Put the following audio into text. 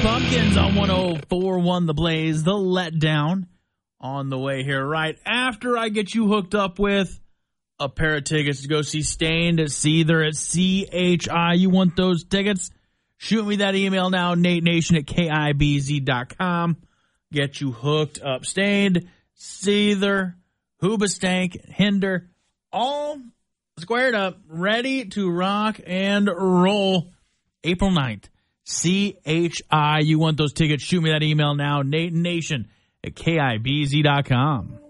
Pumpkins on 104.1 The Blaze, The Letdown on the way here right after I get you hooked up with a pair of tickets to go see Stained at Seether at CHI. You want those tickets? Shoot me that email now, natenation@KIBZ.com. Get you hooked up. Stained, Seether, Hoobastank, Hinder, all squared up, ready to rock and roll April 9th. CHI. You want those tickets? Shoot me that email now, natenation@KIBZ.com.